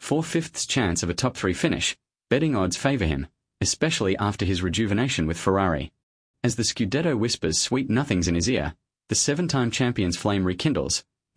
4/5 chance of a top 3 finish. Betting odds favour him, especially after his rejuvenation with Ferrari. As the Scudetto whispers sweet nothings in his ear, the 7-time champion's flame rekindles,